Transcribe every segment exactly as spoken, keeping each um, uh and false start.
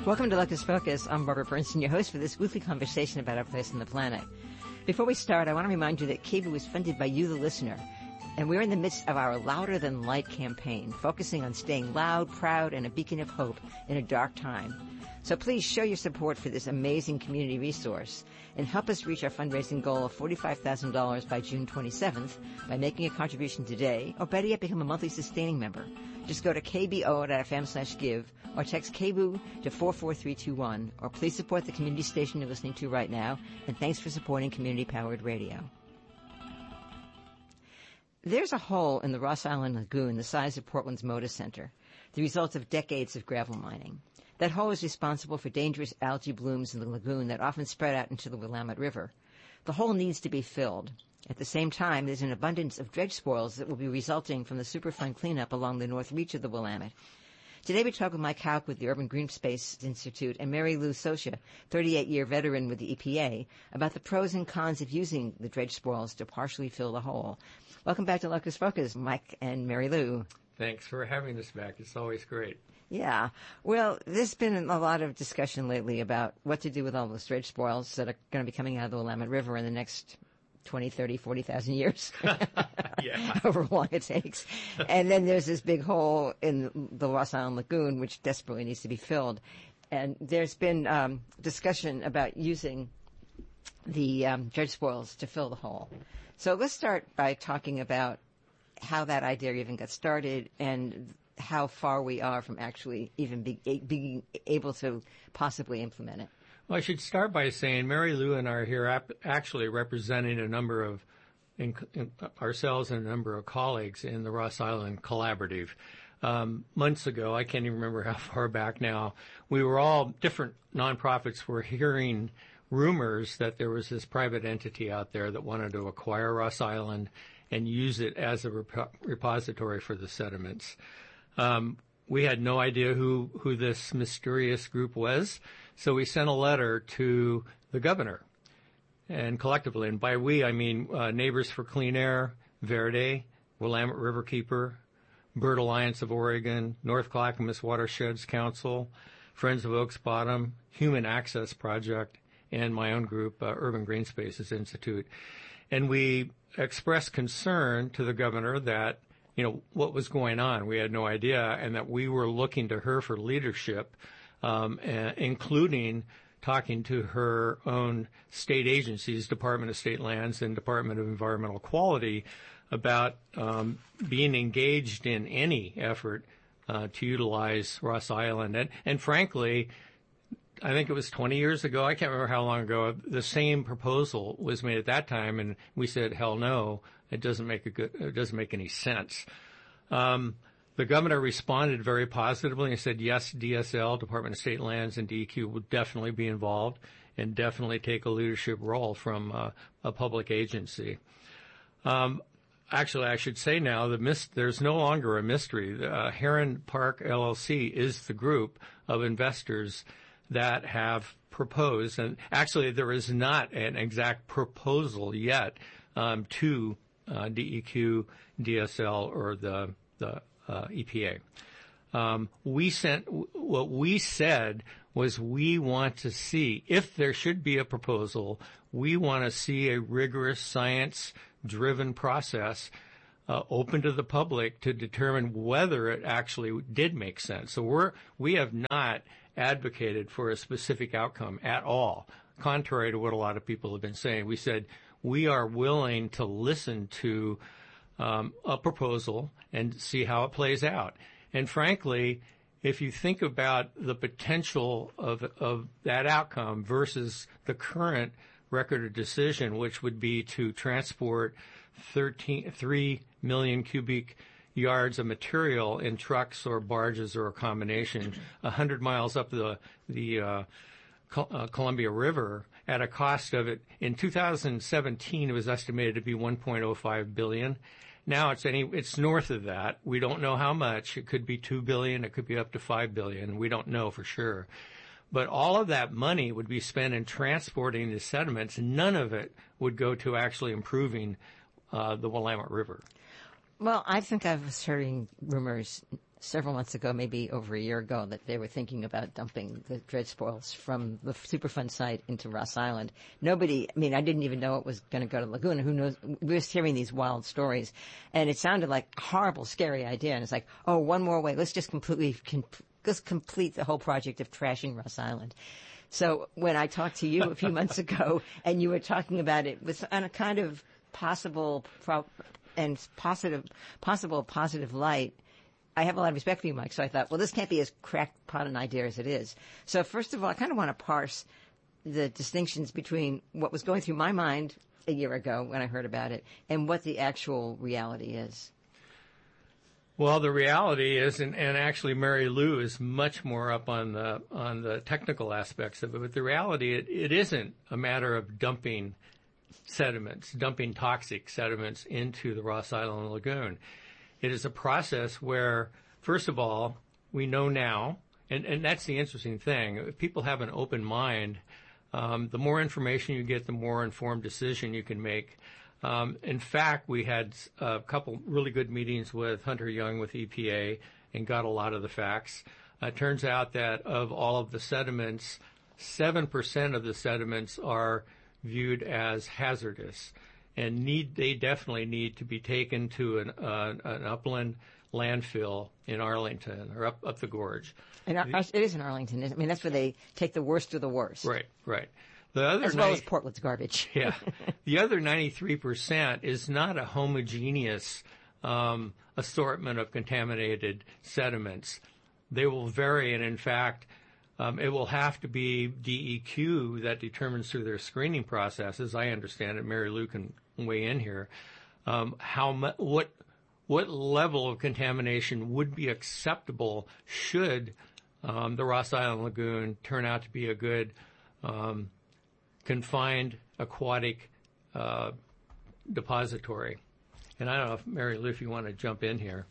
Welcome to Locus Focus. I'm Barbara Bernstein, your host for this weekly conversation about our place on the planet. Before we start, I want to remind you that K B O O is funded by you, the listener, and we're in the midst of our Louder Than Light campaign, focusing on staying loud, proud, and a beacon of hope in a dark time. So please show your support for this amazing community resource and help us reach our fundraising goal of forty-five thousand dollars by June twenty-seventh by making a contribution today, or better yet, become a monthly sustaining member. Just go to k b o dot f m slash give or text K B O O to four four three two one, or please support the community station you're listening to right now, and thanks for supporting community-powered radio. There's a hole in the Ross Island Lagoon the size of Portland's Moda Center, the result of decades of gravel mining. That hole is responsible for dangerous algae blooms in the lagoon that often spread out into the Willamette River. The hole needs to be filled. At the same time, there's an abundance of dredge spoils that will be resulting from the Superfund cleanup along the north reach of the Willamette. Today we talk with Mike Hauk with the Urban Green Space Institute and Mary Lou Socia, thirty-eight year veteran with the E P A, about the pros and cons of using the dredge spoils to partially fill the hole. Welcome back to Locus Focus, Mike and Mary Lou. Thanks for having us back. It's always great. Yeah. Well, there's been a lot of discussion lately about what to do with all those dredge spoils that are going to be coming out of the Willamette River in the next twenty, thirty, forty thousand years. Yeah. However long it takes. And then there's this big hole in the Ross Island Lagoon, which desperately needs to be filled. And there's been um, discussion about using the um, dredge spoils to fill the hole. So let's start by talking about how that idea even got started and how far we are from actually even be, being able to possibly implement it. Well, I should start by saying Mary Lou and I are here ap- actually representing a number of in, in, ourselves and a number of colleagues in the Ross Island Collaborative. Um, months ago, I can't even remember how far back now, we were all different nonprofits were hearing rumors that there was this private entity out there that wanted to acquire Ross Island and use it as a rep- repository for the sediments. Um, we had no idea who, who this mysterious group was, so we sent a letter to the governor, and collectively, and by we I mean uh, Neighbors for Clean Air, Verde, Willamette Riverkeeper, Bird Alliance of Oregon, North Clackamas Watersheds Council, Friends of Oaks Bottom, Human Access Project, and my own group, uh, Urban Green Spaces Institute. And we expressed concern to the governor that you know, what was going on. We had no idea, and that we were looking to her for leadership, um, uh, including talking to her own state agencies, Department of State Lands and Department of Environmental Quality, about um, being engaged in any effort uh, to utilize Ross Island. And, and frankly, I think it was twenty years ago, I can't remember how long ago, the same proposal was made at that time, and we said, hell no, it doesn't make a good, it doesn't make any sense. Um, the governor responded very positively and said, yes, D S L, Department of State Lands, and D E Q would definitely be involved and definitely take a leadership role from uh, a public agency. Um, actually, I should say now, the mis- there's no longer a mystery. Uh, Heron Park L L C is the group of investors that have proposed, and actually there is not an exact proposal yet um, to uh, D E Q, D S L, or the the uh, E P A. Um, we sent what we said was we want to see if there should be a proposal. We want to see a rigorous science-driven process uh, open to the public to determine whether it actually did make sense. So we're we have not advocated for a specific outcome at all, contrary to what a lot of people have been saying. We said we are willing to listen to um, a proposal and see how it plays out. And frankly, if you think about the potential of of that outcome versus the current record of decision, which would be to transport thirteen, three million cubic yards of material in trucks or barges or a combination, one hundred miles up the the uh, Col- uh, Columbia River at a cost of it. In two thousand seventeen, it was estimated to be one point oh five billion dollars. Now it's any it's north of that. We don't know how much. It could be two billion dollars. It could be up to five billion dollars. We don't know for sure. But all of that money would be spent in transporting the sediments. None of it would go to actually improving uh, the Willamette River. Well, I think I was hearing rumors several months ago, maybe over a year ago, that they were thinking about dumping the dredge spoils from the Superfund site into Ross Island. Nobody, I mean, I didn't even know it was going to go to Laguna. Who knows? We were just hearing these wild stories, and it sounded like a horrible, scary idea. And it's like, oh, one more way. Let's just completely, com- let's complete the whole project of trashing Ross Island. So when I talked to you a few months ago, and you were talking about it with on a kind of possible pro- and positive, possible positive light, I have a lot of respect for you, Mike. So I thought, well, this can't be as crackpot an idea as it is. So first of all, I kind of want to parse the distinctions between what was going through my mind a year ago when I heard about it and what the actual reality is. Well, the reality is, and, and actually Mary Lou is much more up on the on the technical aspects of it, but the reality, it, it isn't a matter of dumping sediments, dumping toxic sediments into the Ross Island Lagoon. It is a process where, first of all, we know now, and, and that's the interesting thing, if people have an open mind, um, the more information you get, the more informed decision you can make. Um, in fact, we had a couple really good meetings with Hunter Young with E P A and got a lot of the facts. Uh, it turns out that of all of the sediments, seven percent of the sediments are viewed as hazardous and need they definitely need to be taken to an, uh, an upland landfill in Arlington or up, up the gorge. And it is in Arlington. I mean, that's where they take the worst of the worst. Right, right. The other as well ninety, as Portland's garbage. Yeah. The other ninety-three percent is not a homogeneous um, assortment of contaminated sediments. They will vary, and in fact, um, it will have to be D E Q that determines through their screening process, as I understand it. Mary Lou can weigh in here. Um, how mu- what what level of contamination would be acceptable should um, the Ross Island Lagoon turn out to be a good um, confined aquatic uh, depository. And I don't know if, Mary Lou, if you want to jump in here.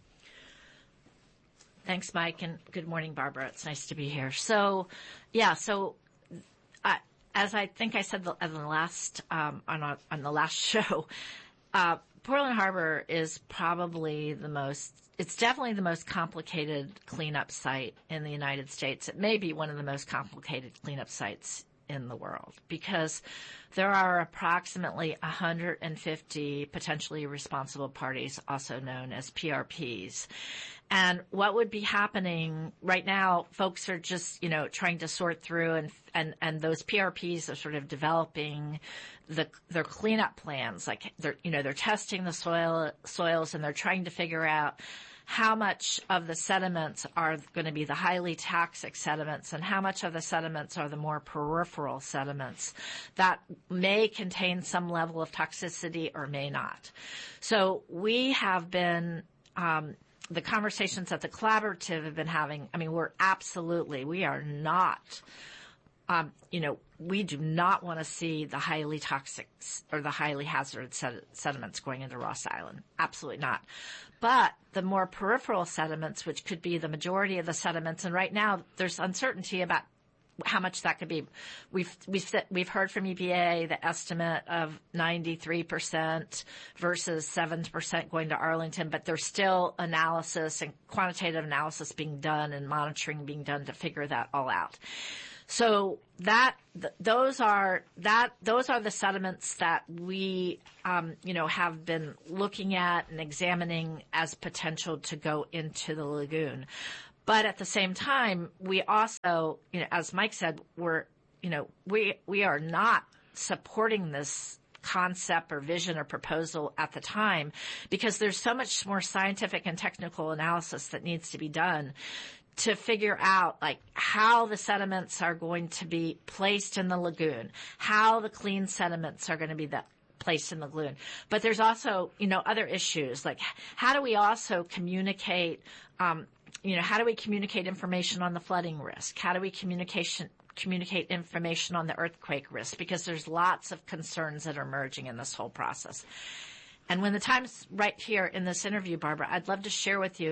Thanks, Mike, and good morning, Barbara. It's nice to be here. So, yeah, so I, as I think I said on the last um, on, a, on the last show, uh, Portland Harbor is probably the most, it's definitely the most complicated cleanup site in the United States. It may be one of the most complicated cleanup sites in the world because there are approximately one hundred fifty potentially responsible parties, also known as P R Ps. And what would be happening right now, folks are just, you know, trying to sort through and, and, and those P R Ps are sort of developing the, their cleanup plans. Like they're, you know, they're testing the soil, soils and they're trying to figure out how much of the sediments are going to be the highly toxic sediments and how much of the sediments are the more peripheral sediments that may contain some level of toxicity or may not. So we have been, um, the conversations that the collaborative have been having, I mean, we're absolutely, we are not, um, you know, we do not want to see the highly toxic or the highly hazardous sed- sediments going into Ross Island. Absolutely not. But the more peripheral sediments, which could be the majority of the sediments, and right now there's uncertainty about how much that could be. We've, we've, we've heard from E P A the estimate of ninety-three percent versus seven percent going to Arlington, but there's still analysis and quantitative analysis being done and monitoring being done to figure that all out. So that, th- those are, that, those are the sediments that we, um, you know, have been looking at and examining as potential to go into the lagoon. But at the same time, we also, you know, as Mike said, we're, you know, we, we are not supporting this concept or vision or proposal at the time because there's so much more scientific and technical analysis that needs to be done to figure out like how the sediments are going to be placed in the lagoon, how the clean sediments are going to be the placed in the lagoon. But there's also, you know, other issues like how do we also communicate, um, you know, how do we communicate information on the flooding risk? How do we communication communicate information on the earthquake risk? Because there's lots of concerns that are emerging in this whole process. And when the time's right here in this interview, Barbara, I'd love to share with you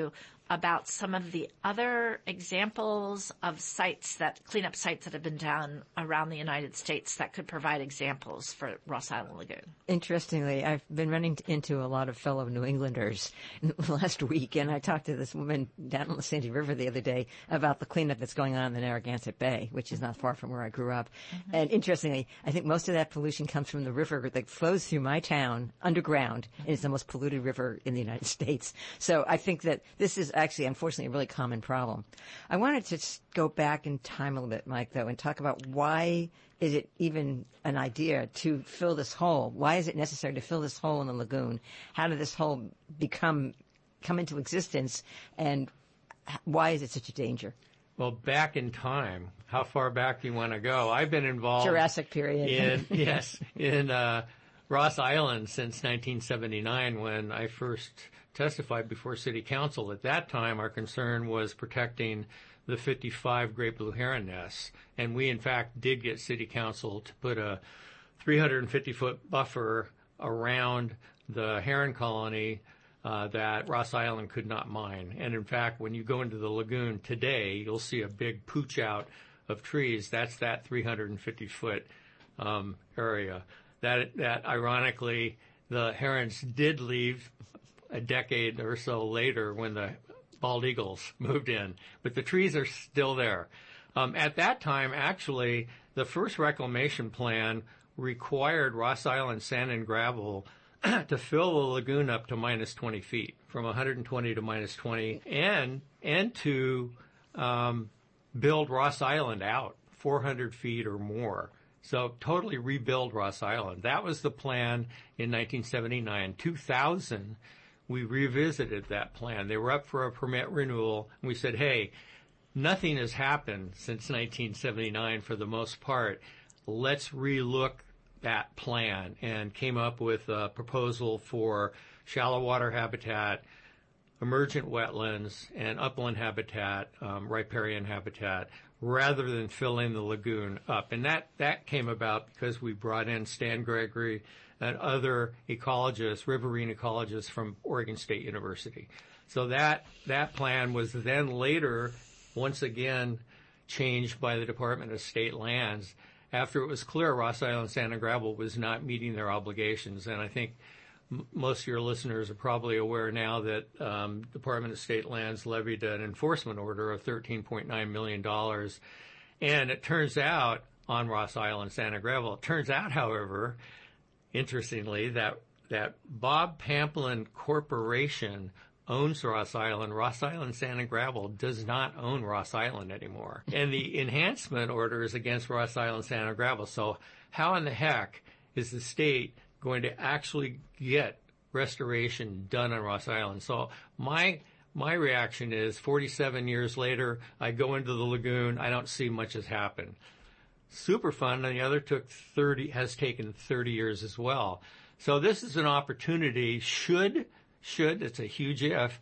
about some of the other examples of sites that, cleanup sites that have been done around the United States that could provide examples for Ross Island Lagoon. Interestingly, I've been running into a lot of fellow New Englanders in the last week, and I talked to this woman down on the Sandy River the other day about the cleanup that's going on in the Narragansett Bay, which is not far from where I grew up. Mm-hmm. And interestingly, I think most of that pollution comes from the river that flows through my town underground, and it's the most polluted river in the United States. So I think that this is actually, unfortunately, a really common problem. I wanted to just go back in time a little bit, Mike, though, and talk about why is it even an idea to fill this hole? Why is it necessary to fill this hole in the lagoon? How did this hole become come into existence, and why is it such a danger? Well, back in time, how far back do you want to go? I've been involved Jurassic period. in yes, in uh, Ross Island since nineteen seventy-nine, when I first testified before City Council. At that time, our concern was protecting the fifty-five great blue heron nests, and we, in fact, did get City Council to put a three hundred fifty foot buffer around the heron colony uh, that Ross Island could not mine. And in fact, when you go into the lagoon today, you'll see a big pooch out of trees. That's that three hundred fifty foot um, area. That, that ironically, the herons did leave a decade or so later when the bald eagles moved in, but the trees are still there. Um, at that time, actually, the first reclamation plan required Ross Island Sand and Gravel to fill the lagoon up to minus twenty feet, from one hundred twenty to minus twenty, and and to um, build Ross Island out four hundred feet or more. So totally rebuild Ross Island. That was the plan in nineteen seventy-nine. two thousand, we revisited that plan. They were up for a permit renewal, and we said, hey, nothing has happened since nineteen seventy-nine for the most part. Let's relook that plan, and came up with a proposal for shallow water habitat, emergent wetlands, and upland habitat, um, riparian habitat, rather than filling the lagoon up. And that, that came about because we brought in Stan Gregory and other ecologists, riverine ecologists from Oregon State University. So that, that plan was then later, once again, changed by the Department of State Lands after it was clear Ross Island Sand and Gravel was not meeting their obligations. And I think m- most of your listeners are probably aware now that um, Department of State Lands levied an enforcement order of thirteen point nine million dollars. And it turns out, on Ross Island Sand and Gravel, it turns out, however, interestingly, that that Bob Pamplin Corporation owns Ross Island. Ross Island Sand and Gravel does not own Ross Island anymore. And the enhancement order is against Ross Island Sand and Gravel. So how in the heck is the state going to actually get restoration done on Ross Island? So my my reaction is forty-seven years later, I go into the lagoon, I don't see much has happened. Superfund, on the other, took thirty, has taken thirty years as well. So this is an opportunity, should, should, it's a huge if,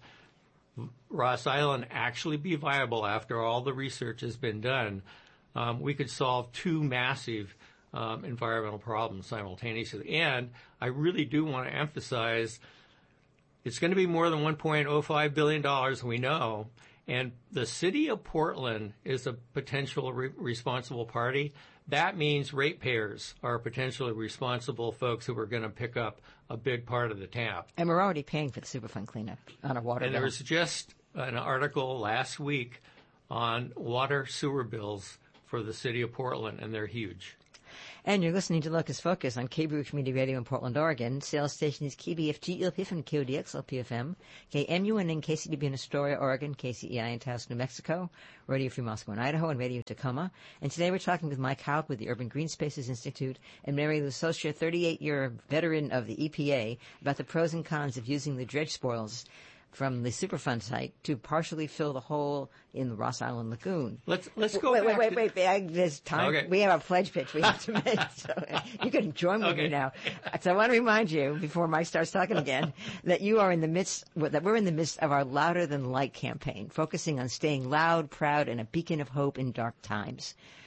Ross Island actually be viable after all the research has been done, um, we could solve two massive um, environmental problems simultaneously. And I really do want to emphasize it's going to be more than one point oh five billion dollars, we know. And the city of Portland is a potential re- responsible party. That means ratepayers are potentially responsible folks who are going to pick up a big part of the tab. And we're already paying for the Superfund cleanup on our water And bill. there was just an article last week on water sewer bills for the city of Portland, and they're huge. And you're listening to Locus Focus on K B R Community Radio in Portland, Oregon. Sales station is K B F G L P F and K O D X L P F M, K M U N and K C B B in Astoria, Oregon, K C E I in Taos, New Mexico, Radio Free Moscow in Idaho, and Radio Tacoma. And today we're talking with Mike Hauk with the Urban Green Spaces Institute and Mary Lou Socia, thirty-eight year veteran of the E P A, about the pros and cons of using the dredge spoils from the Superfund site to partially fill the hole in the Ross Island Lagoon. Let's let's go. Wait, back wait, to, wait, wait, wait. There's time. Okay. We have a pledge pitch we have to make. So you can join with Okay. me now. So I want to remind you, before Mike starts talking again, that you are in the midst, that we're in the midst of our Louder Than Light campaign, focusing on staying loud, proud, and a beacon of hope in dark times.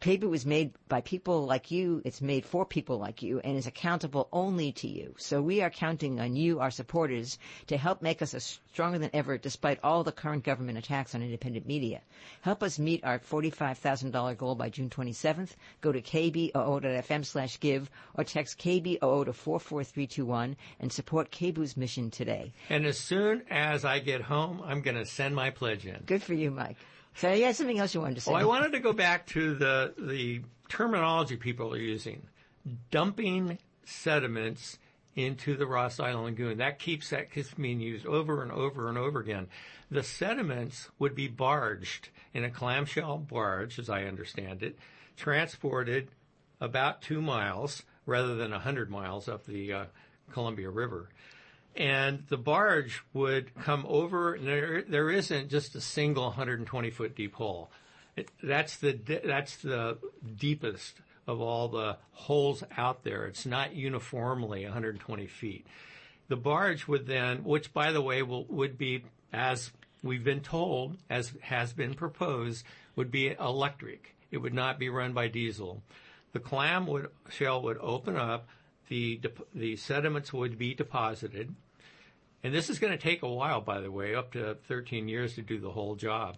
K B O is made by people like you. It's made for people like you and is accountable only to you. So we are counting on you, our supporters, to help make us a stronger than ever despite all the current government attacks on independent media. Help us meet our forty-five thousand dollars goal by June twenty-seventh. Go to k b o o dot f m slash give or text K B O O to four four three two one and support K B O's mission today. And as soon as I get home, I'm going to send my pledge in. Good for you, Mike. So you had something else you wanted to say? Well, I wanted to go back to the the terminology people are using. Dumping sediments into the Ross Island Lagoon. That keeps that keeps being used over and over and over again. The sediments would be barged in a clamshell barge, as I understand it, transported about two miles rather than one hundred miles up the uh, Columbia River. And the barge would come over, and there, there isn't just a single one hundred twenty foot deep hole. It, that's the that's the deepest of all the holes out there. It's not uniformly one hundred twenty feet. The barge would then, which by the way will, would be, as we've been told, as has been proposed, would be electric. It would not be run by diesel. The clam would, shell would open up. The, the sediments would be deposited. And this is going to take a while, by the way, up to thirteen years to do the whole job.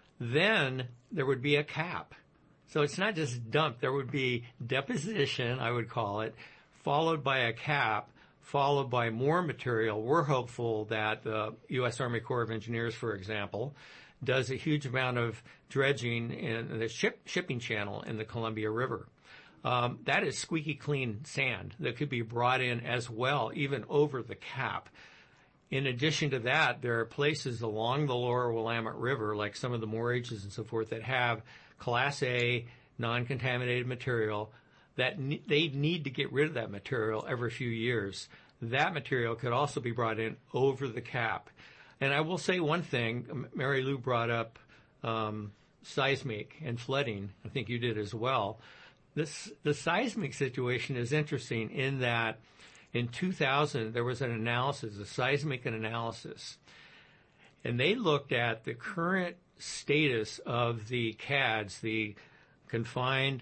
Then there would be a cap. So it's not just dumped. There would be deposition, I would call it, followed by a cap, followed by more material. We're hopeful that the U S Army Corps of Engineers, for example, does a huge amount of dredging in the ship, shipping channel in the Columbia River. Um, that is squeaky clean sand that could be brought in as well, even over the cap. In addition to that, there are places along the lower Willamette River, like some of the morages and so forth, that have Class A non-contaminated material that ne- they need to get rid of that material every few years. That material could also be brought in over the cap. And I will say one thing. Mary Lou brought up um, seismic and flooding. I think you did as well. This, the seismic situation is interesting in that in two thousand, there was an analysis, a seismic analysis, and they looked at the current status of the C A Ds, the confined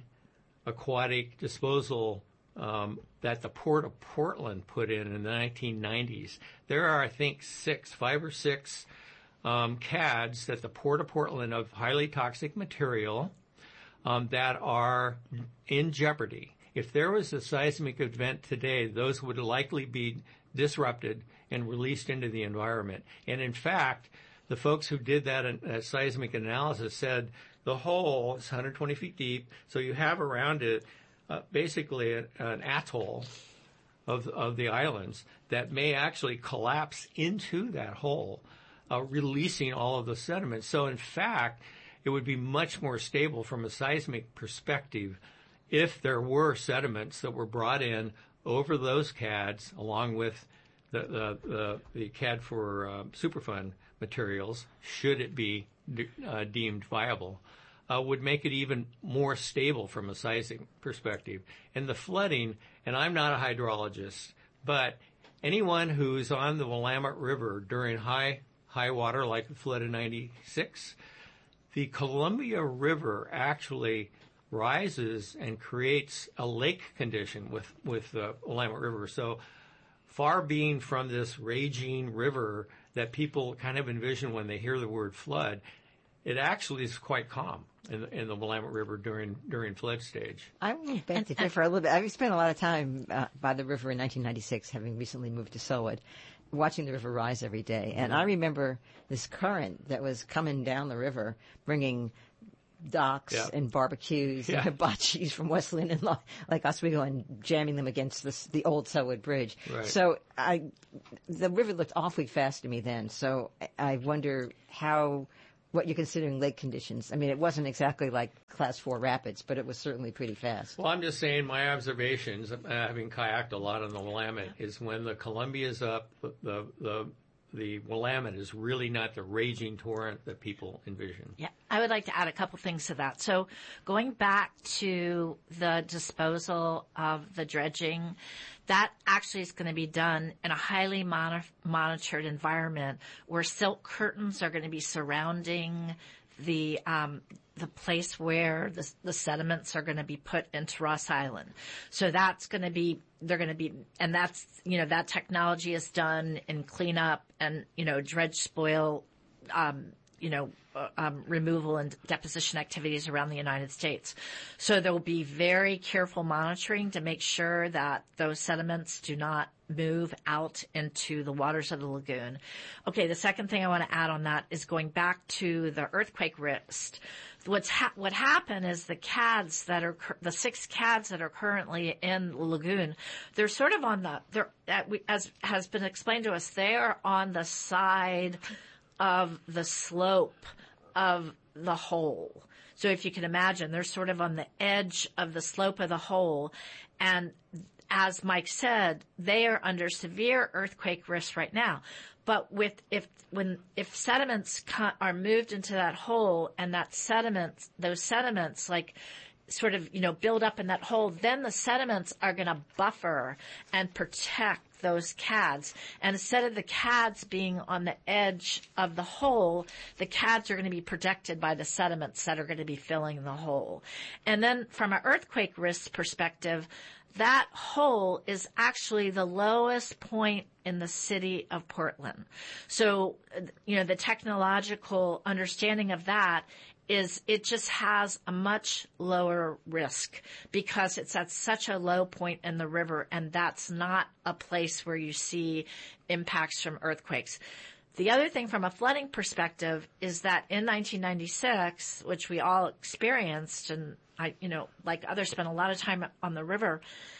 aquatic disposal um, that the Port of Portland put in in the nineteen nineties. There are, I think, six, five or six um, C A Ds that the Port of Portland of highly toxic material um, that are in jeopardy. If there was a seismic event today, those would likely be disrupted and released into the environment. And in fact, the folks who did that uh, seismic analysis said the hole is one hundred twenty feet deep, so you have around it uh, basically a, an atoll of, of the islands that may actually collapse into that hole, uh, releasing all of the sediment. So in fact, it would be much more stable from a seismic perspective if there were sediments that were brought in over those C A Ds, along with the the, the, the C A D for uh, Superfund materials, should it be de- uh, deemed viable, uh, would make it even more stable from a seismic perspective. And the flooding, and I'm not a hydrologist, but anyone who's on the Willamette River during high high water, like the flood in ninety-six, the Columbia River actually rises and creates a lake condition with, with the Willamette River. So far being from this raging river that people kind of envision when they hear the word flood, it actually is quite calm in the, in the Willamette River during during flood stage. I will beg to differ a little bit. I've spent a lot of time uh, by the river in nineteen ninety-six, having recently moved to Selwood, watching the river rise every day. And I remember this current that was coming down the river, bringing docks yeah. and barbecues yeah. and hibachis from Wesleyan and Lake Oswego and jamming them against this, the old Selwood Bridge. Right. So I, the river looked awfully fast to me then. So I wonder how, what you're considering lake conditions. I mean, it wasn't exactly like class four rapids, but it was certainly pretty fast. Well, I'm just saying my observations, uh, having kayaked a lot on the Willamette, is when the Columbia's up, the, the, the the Willamette is really not the raging torrent that people envision. Yeah, I would like to add a couple things to that. So going back to the disposal of the dredging, that actually is going to be done in a highly mon- monitored environment where silk curtains are going to be surrounding the um, the place where the, the sediments are going to be put into Ross Island. So that's going to be, they're going to be, and that's, you know, that technology is done in cleanup and, you know, dredge spoil, um, you know, uh, um, removal and deposition activities around the United States. So there will be very careful monitoring to make sure that those sediments do not move out into the waters of the lagoon. Okay, the second thing I want to add on that is going back to the earthquake risk. What's ha- what happened is the C A Ds that are cur- the six C A Ds that are currently in the lagoon, they're sort of on the they're as has been explained to us, they are on the side of the slope of the hole. So if you can imagine, they're sort of on the edge of the slope of the hole, and as Mike said, they are under severe earthquake risk right now. But with if when if sediments are moved into that hole and that sediments those sediments like sort of you know build up in that hole, then the sediments are going to buffer and protect those C A Ds. And instead of the C A Ds being on the edge of the hole, the C A Ds are going to be protected by the sediments that are going to be filling the hole. And then from an earthquake risk perspective, that hole is actually the lowest point in the city of Portland. So, you know, the technological understanding of that is it just has a much lower risk because it's at such a low point in the river, and that's not a place where you see impacts from earthquakes. The other thing from a flooding perspective is that in nineteen ninety-six, which we all experienced, and I, you know, like others spent a lot of time on the river,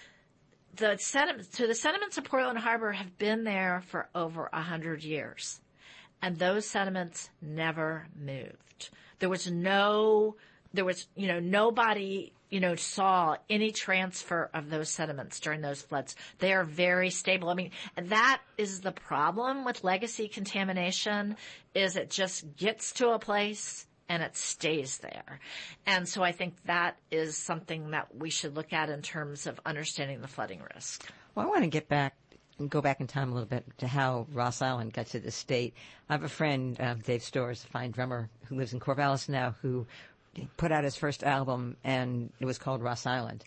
the sediments, so the sediments of Portland Harbor have been there for over a hundred years, and those sediments never moved. There was no, there was, you know, nobody, you know, saw any transfer of those sediments during those floods. They are very stable. I mean, that is the problem with legacy contamination, is it just gets to a place and it stays there. And so I think that is something that we should look at in terms of understanding the flooding risk. Well, I want to get back and go back in time a little bit to how Ross Island got to this state. I have a friend, uh, Dave Storrs, a fine drummer who lives in Corvallis now, who put out his first album, and it was called Ross Island.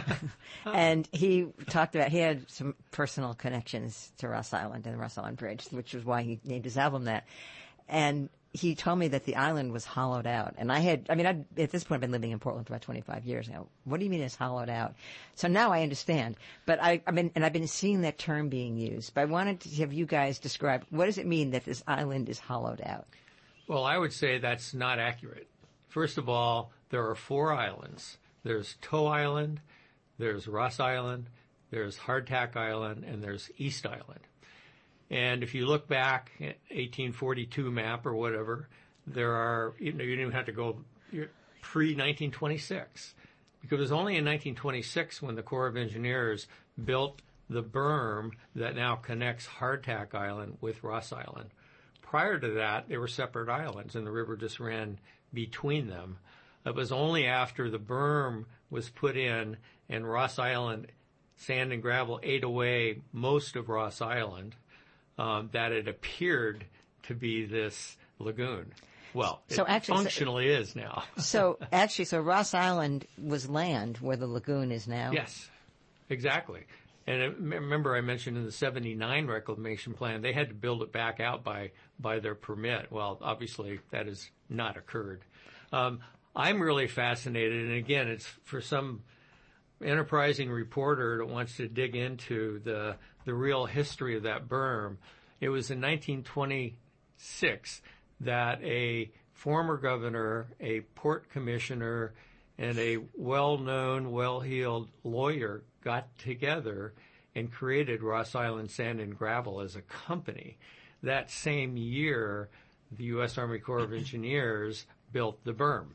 And he talked about, he had some personal connections to Ross Island and the Ross Island Bridge, which is why he named his album that. And he told me that the island was hollowed out. And I had, I mean, I'd, at this point, I've been living in Portland for about twenty-five years now. What do you mean it's hollowed out? So now I understand. But I, I mean, and I've been seeing that term being used. But I wanted to have you guys describe, what does it mean that this island is hollowed out? Well, I would say that's not accurate. First of all, there are four islands. There's Toe Island, there's Ross Island, there's Hardtack Island, and there's East Island. And if you look back at eighteen forty-two map or whatever, there are, you know, you didn't even have to go pre nineteen twenty-six, because it was only in nineteen twenty-six when the Corps of Engineers built the berm that now connects Hardtack Island with Ross Island. Prior to that, they were separate islands, and the river just ran between them. It was only after the berm was put in and Ross Island, sand and gravel ate away most of Ross Island, um, that it appeared to be this lagoon. Well, it so actually, functionally so, is now. So actually, so Ross Island was land where the lagoon is now? Yes, exactly. And it, remember I mentioned in the seventy-nine reclamation plan, they had to build it back out by, by their permit. Well, obviously that has not occurred. Um, I'm really fascinated, and again, it's for some enterprising reporter that wants to dig into the, the real history of that berm. It was in nineteen twenty-six that a former governor, a port commissioner, and a well-known, well-heeled lawyer got together and created Ross Island Sand and Gravel as a company. That same year, the U S Army Corps of Engineers built the berm.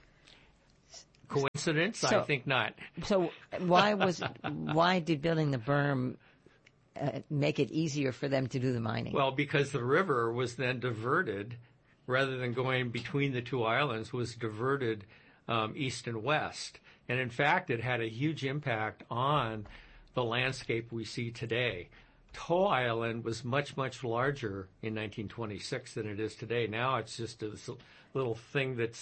Coincidence? So, I think not. So why was why did building the berm uh, make it easier for them to do the mining? Well, because the river was then diverted, rather than going between the two islands, was diverted um, east and west. And in fact, it had a huge impact on the landscape we see today. Toe Island was much, much larger in nineteen twenty-six than it is today. Now it's just a little thing that's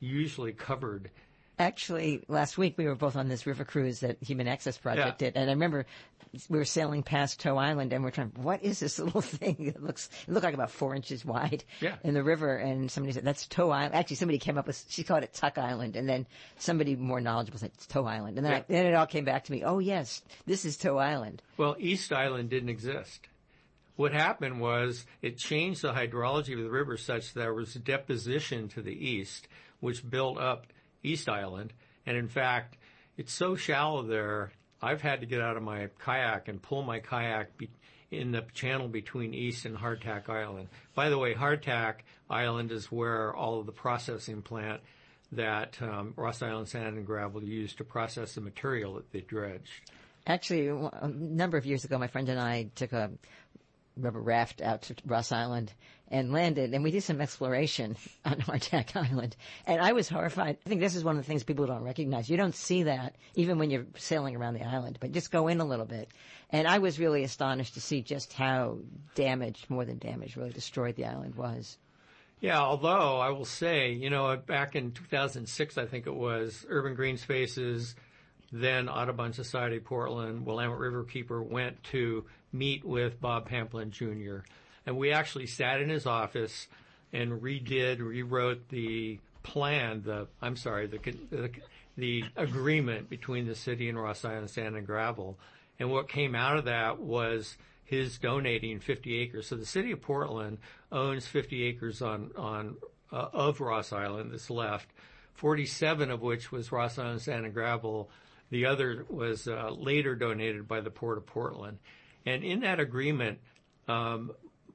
usually covered. Actually, last week we were both on this river cruise that Human Access Project Yeah. did, and I remember we were sailing past Toe Island, and we're trying, what is this little thing? It looks, it looked like about four inches wide Yeah. in the river, and somebody said, that's Toe Island. Actually, somebody came up with, she called it Tuck Island, and then somebody more knowledgeable said, it's Toe Island. And then, Yeah. I, then it all came back to me, oh yes, this is Toe Island. Well, East Island didn't exist. What happened was it changed the hydrology of the river such that there was deposition to the east, which built up East Island. And in fact, it's so shallow there, I've had to get out of my kayak and pull my kayak be- in the channel between East and Hardtack Island. By the way, Hardtack Island is where all of the processing plant that um, Ross Island Sand and Gravel used to process the material that they dredged. Actually, a number of years ago, my friend and I took a rubber raft out to Ross Island and landed, and we did some exploration on Hardtack Island. And I was horrified. I think this is one of the things people don't recognize. You don't see that even when you're sailing around the island, but just go in a little bit. And I was really astonished to see just how damaged, more than damaged, really destroyed the island was. Yeah, although I will say, you know, back in two thousand six, I think it was, Urban Green Spaces, then Audubon Society Portland, Willamette Riverkeeper went to meet with Bob Pamplin Junior And we actually sat in his office and redid, rewrote the plan, the, I'm sorry, the, the, the agreement between the city and Ross Island Sand and Gravel. And what came out of that was his donating fifty acres. So the city of Portland owns fifty acres on, on, uh, of Ross Island that's left, forty-seven of which was Ross Island Sand and Gravel. The other was uh, later donated by the Port of Portland. And in that agreement, um,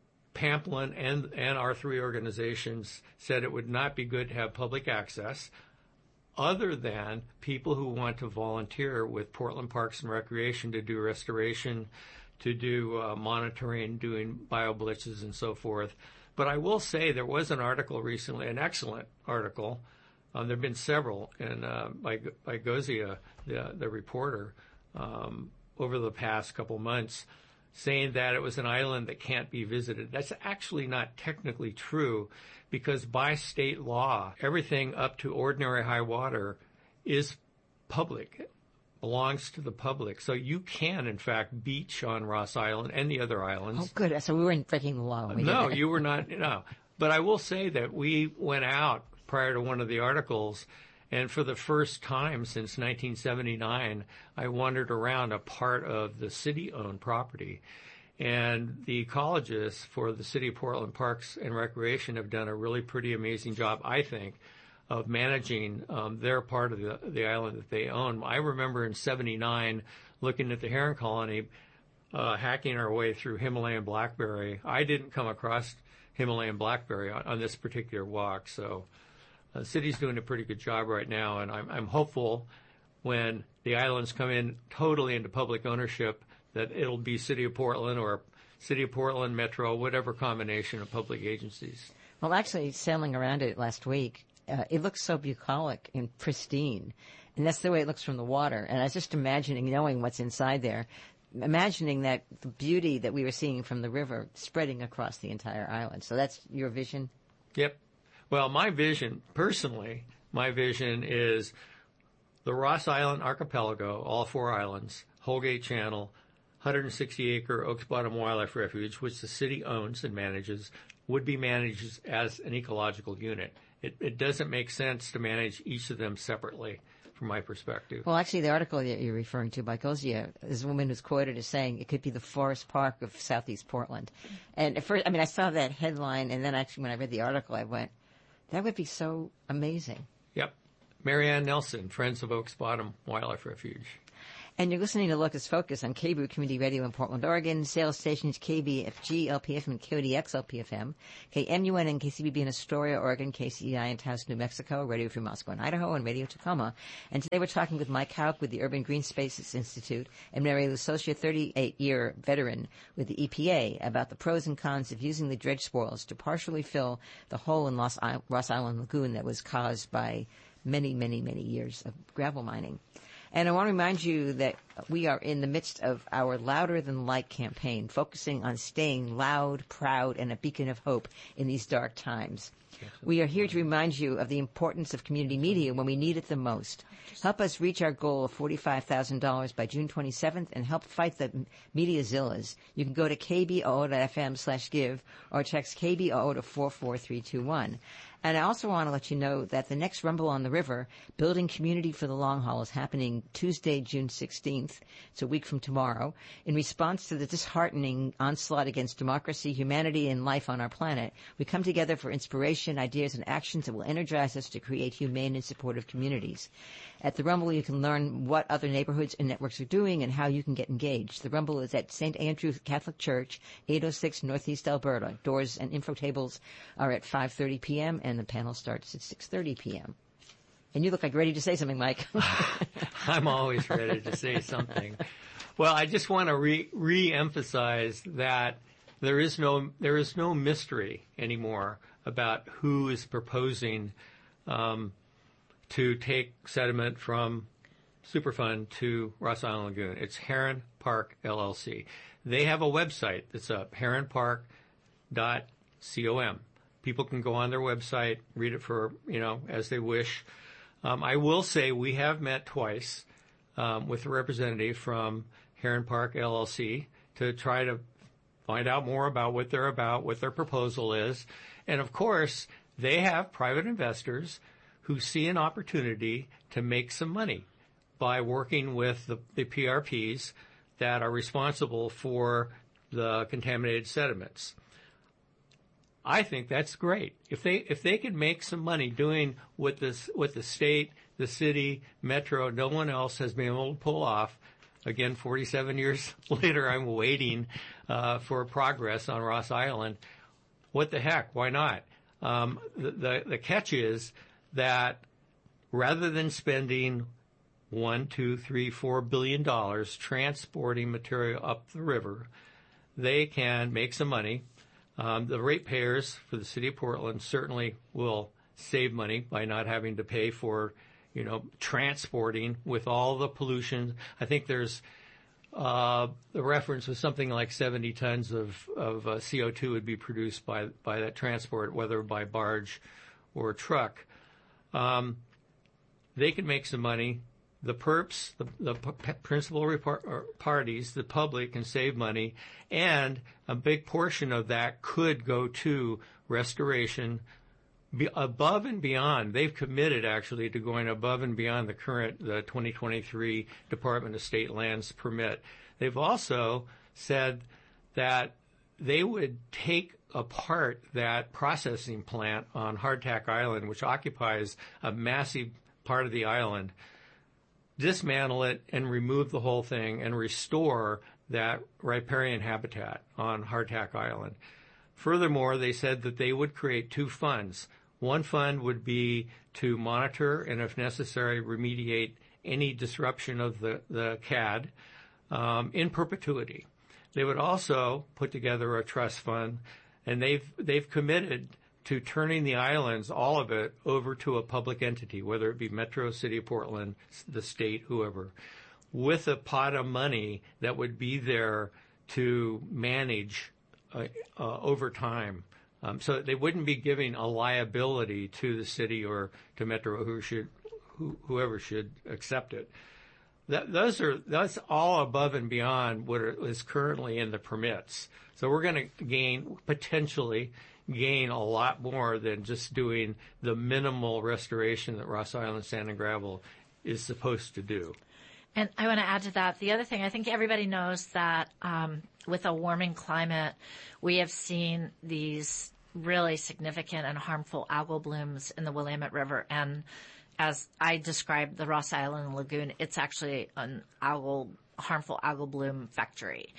Pamplin and, and our three organizations said it would not be good to have public access other than people who want to volunteer with Portland Parks and Recreation to do restoration, to do uh, monitoring, doing bio-blitzes and so forth. But I will say there was an article recently, an excellent article. Um, there have been several in, uh, by, by Gozia, the, the reporter, um, over the past couple months, saying that it was an island that can't be visited. That's actually not technically true because by state law, everything up to ordinary high water is public, belongs to the public. So you can, in fact, beach on Ross Island and the other islands. Oh, good. So we weren't breaking the law when we No, did that. you were not. No. But I will say that we went out prior to one of the articles, and for the first time since nineteen seventy-nine, I wandered around a part of the city-owned property. And the ecologists for the City of Portland Parks and Recreation have done a really pretty amazing job, I think, of managing um, their part of the, the island that they own. I remember in seventy-nine looking at the heron colony, uh, hacking our way through Himalayan blackberry. I didn't come across Himalayan blackberry on, on this particular walk, so the city's doing a pretty good job right now, and I'm, I'm hopeful when the islands come in totally into public ownership that it'll be City of Portland or City of Portland Metro, whatever combination of public agencies. Well, actually, sailing around it last week, uh, it looks so bucolic and pristine, and that's the way it looks from the water. And I was just imagining, knowing what's inside there, imagining that the beauty that we were seeing from the river spreading across the entire island. So that's your vision? Yep. Well, my vision, personally, my vision is the Ross Island Archipelago, all four islands, Holgate Channel, one hundred sixty acre Oaks Bottom Wildlife Refuge, which the city owns and manages, would be managed as an ecological unit. It, it doesn't make sense to manage each of them separately, from my perspective. Well, actually, the article that you're referring to by Gozia, this woman who's quoted as saying it could be the Forest Park of Southeast Portland. And at first, I mean, I saw that headline, and then actually when I read the article, I went, that would be so amazing. Yep. Marianne Nelson, Friends of Oaks Bottom Wildlife Refuge. And you're listening to Locus Focus on K B R Community Radio in Portland, Oregon. Sales stations K B F G L P F M and K O D X L P F M. K M U N and K C B B in Astoria, Oregon. K C E I in Taos, New Mexico. Radio Free Moscow and Idaho. And Radio Tacoma. And today we're talking with Mike Hauk with the Urban Green Spaces Institute and Mary Lou Socia, thirty-eight year veteran with the E P A, about the pros and cons of using the dredge spoils to partially fill the hole in Los I- Ross Island Lagoon that was caused by many, many, many years of gravel mining. And I want to remind you that we are in the midst of our Louder Than Light campaign, focusing on staying loud, proud, and a beacon of hope in these dark times. We are here to remind you of the importance of community media when we need it the most. Help us reach our goal of forty-five thousand dollars by June twenty-seventh and help fight the media zillas. You can go to kboo.fm slash give or text K B O O to four four three two one. And I also want to let you know that the next Rumble on the River, Building Community for the Long Haul, is happening Tuesday, June sixteenth. It's a week from tomorrow. In response to the disheartening onslaught against democracy, humanity, and life on our planet, we come together for inspiration, ideas, and actions that will energize us to create humane and supportive communities. At the Rumble, you can learn what other neighborhoods and networks are doing and how you can get engaged. The Rumble is at Saint Andrew Catholic Church, eight oh six Northeast Alberta. Doors and info tables are at five thirty p.m. and the panel starts at six thirty p.m. And you look like ready to say something, Mike. I'm always ready to say something. Well, I just want to re- re-emphasize that there is no there is no mystery anymore about who is proposing um, to take sediment from Superfund to Ross Island Lagoon. It's Heron Park L L C. They have a website that's up, heron park dot com. People can go on their website, read it for, you know, as they wish. Um, I will say we have met twice um, with a representative from Heron Park L L C to try to find out more about what they're about, what their proposal is. And, of course, they have private investors who see an opportunity to make some money by working with the, the P R Ps that are responsible for the contaminated sediments. I think that's great. If they if they could make some money doing what this what the state, the city, Metro, no one else has been able to pull off. Again, forty-seven years later, I'm waiting uh, for progress on Ross Island. What the heck? Why not? Um, the, the the catch is that rather than spending one, two, three, four billion dollars transporting material up the river, they can make some money. Um, the ratepayers for the city of Portland certainly will save money by not having to pay for, you know, transporting with all the pollution. I think there's uh, the reference was something like seventy tons of, of uh, C O two would be produced by by that transport, whether by barge or truck. Um, they can make some money. The perps, the, the p- principal repar- parties, the public can save money, and a big portion of that could go to restoration be above and beyond. They've committed actually to going above and beyond the current, the twenty twenty-three Department of State Lands permit. They've also said that they would take apart that processing plant on Hardtack Island, which occupies a massive part of the island, dismantle it and remove the whole thing and restore that riparian habitat on Hardtack Island. Furthermore, they said that they would create two funds. One fund would be to monitor and, if necessary, remediate any disruption of the, the C A D um, in perpetuity. They would also put together a trust fund, and they've they've committed to turning the islands, all of it, over to a public entity, whether it be Metro, City of Portland, the state, whoever, with a pot of money that would be there to manage uh, uh, over time. Um, so they wouldn't be giving a liability to the city or to Metro, who should, who, whoever should accept it. That, those are that's all above and beyond what is currently in the permits. So we're going to gain potentially gain a lot more than just doing the minimal restoration that Ross Island Sand and Gravel is supposed to do. And I want to add to that. The other thing, I think everybody knows that um, with a warming climate, we have seen these really significant and harmful algal blooms in the Willamette River. And as I described the Ross Island Lagoon, it's actually an algal, harmful algal bloom factory.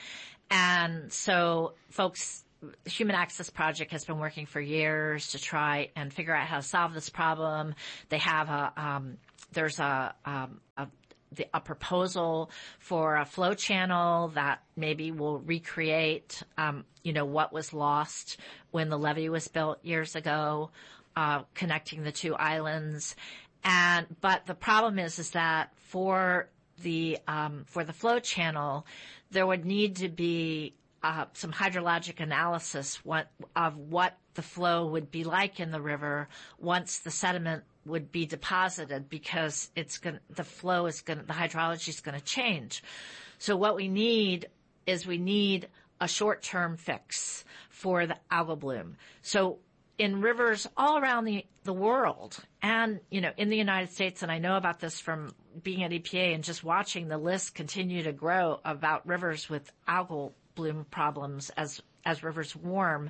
And so folks, Human Access Project has been working for years to try and figure out how to solve this problem. They have a, um, there's a, um, a The, a proposal for a flow channel that maybe will recreate, um, you know, what was lost when the levee was built years ago, uh, connecting the two islands. And, but the problem is, is that for the um, for the flow channel, there would need to be uh, some hydrologic analysis what, of what the flow would be like in the river once the sediment would be deposited, because it's going the flow is going the hydrology is going to change. So what we need is we need a short-term fix for the algal bloom. So in rivers all around the, the world and, you know, in the United States, and I know about this from being at E P A and just watching the list continue to grow about rivers with algal bloom problems as, as rivers warm,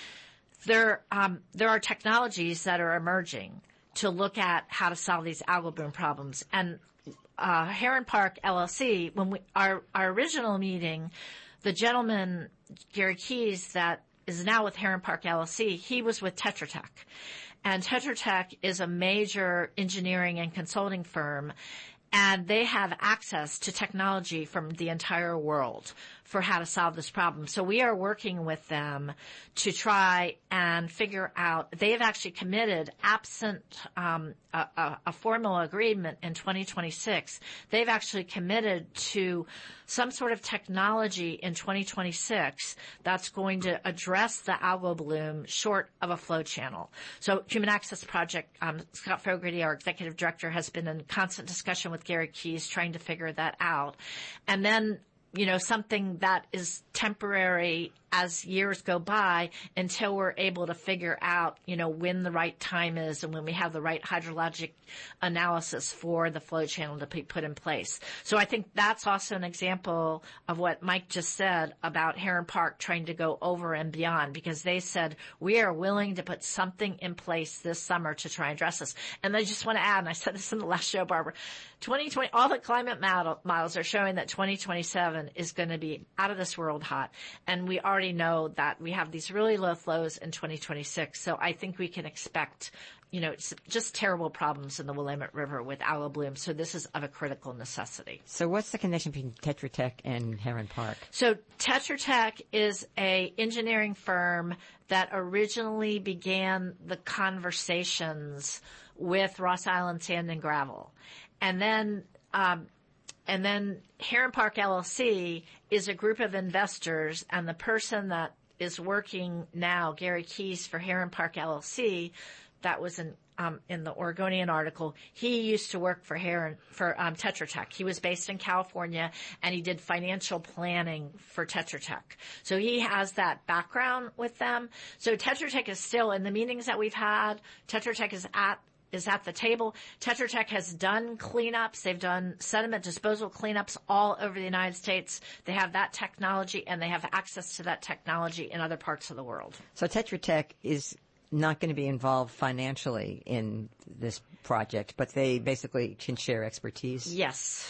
there, um, there are technologies that are emerging to look at how to solve these algal bloom problems. And, uh, Heron Park L L C, when we, our, our original meeting, the gentleman, Gary Keyes, that is now with Heron Park L L C, he was with Tetra Tech. And Tetra Tech is a major engineering and consulting firm, and they have access to technology from the entire world for how to solve this problem. So we are working with them to try and figure out. They have actually committed, absent um, a, a, a formal agreement in twenty twenty-six, they've actually committed to some sort of technology in twenty twenty-six that's going to address the algal bloom short of a flow channel. So Human Access Project, um, Scott Fogarty, our executive director, has been in constant discussion with Gary Keyes trying to figure that out. And then, you know, something that is temporary as years go by until we're able to figure out, you know, when the right time is and when we have the right hydrologic analysis for the flow channel to be put in place. So I think that's also an example of what Mike just said about Heron Park trying to go over and beyond, because they said we are willing to put something in place this summer to try and address this. And I just want to add, and I said this in the last show, Barbara, twenty twenty, all the climate model, models are showing that twenty twenty-seven is going to be out of this world hot. And we already know that we have these really low flows in twenty twenty-six. So I think we can expect, you know, just terrible problems in the Willamette River with algal bloom. So this is of a critical necessity. So what's the connection between Tetra Tech and Heron Park? So Tetra Tech is a engineering firm that originally began the conversations with Ross Island Sand and Gravel. And then, um, And then Heron Park L L C is a group of investors, and the person that is working now, Gary Keyes, for Heron Park L L C, that was in um, in the Oregonian article. He used to work for Heron for um, Tetra Tech. He was based in California, and he did financial planning for Tetra Tech. So he has that background with them. So Tetra Tech is still in the meetings that we've had. Tetra Tech is at is at the table. Tetra Tech has done cleanups. They've done sediment disposal cleanups all over the United States. They have that technology, and they have access to that technology in other parts of the world. So Tetra Tech is not going to be involved financially in this project, but they basically can share expertise? Yes.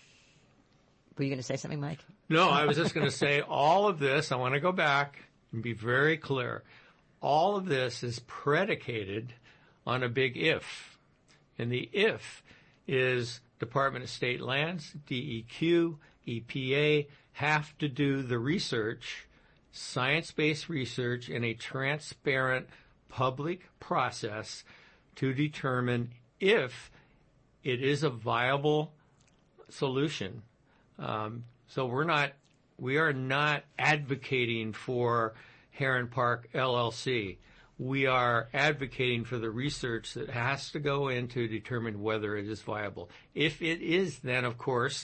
Were you going to say something, Mike? No, I was just going to say all of this, I want to go back and be very clear. All of this is predicated on a big if. And the if is Department of State Lands, D E Q, E P A have to do the research, science-based research in a transparent public process to determine if it is a viable solution. Um, so we're not, we are not advocating for Heron Park L L C. We are advocating for the research that has to go in to determine whether it is viable. If it is, then of course,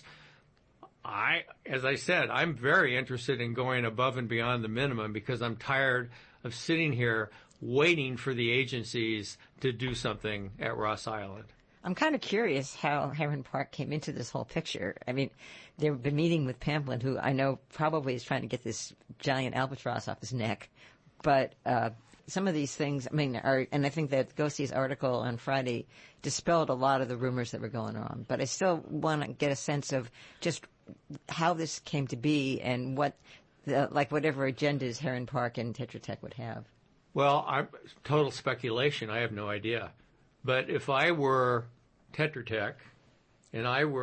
I, as I said, I'm very interested in going above and beyond the minimum because I'm tired of sitting here waiting for the agencies to do something at Ross Island. I'm kind of curious how Heron Park came into this whole picture. I mean, they've been meeting with Pamplin, who I know probably is trying to get this giant albatross off his neck. But uh, some of these things, I mean, are, and I think that Ghostie's article on Friday dispelled a lot of the rumors that were going on. But I still want to get a sense of just how this came to be and what, the, like, whatever agendas Heron Park and Tetra Tech would have. Well, I'm, total speculation. I have no idea. But if I were Tetra Tech and I were